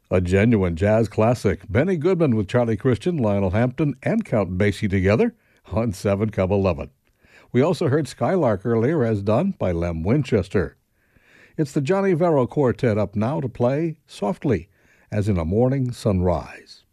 A genuine jazz classic, Benny Goodman with Charlie Christian, Lionel Hampton, and Count Basie together on 7 Come 11. We also heard Skylark earlier, as done by Lem Winchester. It's the Johnny Vero Quartet up now to play Softly, as in a morning sunrise.